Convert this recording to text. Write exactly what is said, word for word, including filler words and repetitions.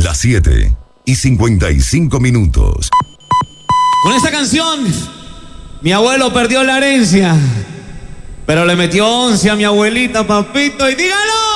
Las siete y cincuenta y cinco minutos. Con esta canción, mi abuelo perdió la herencia, pero le metió once a mi abuelita, papito, y dígalo.